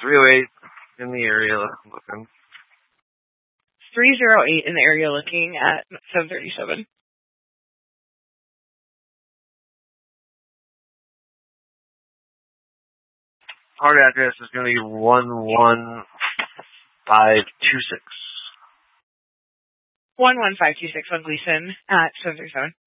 308 in the area looking. 308 in the area looking at 737. Hard address is going to be 11526. 11526 on Gleason at 737.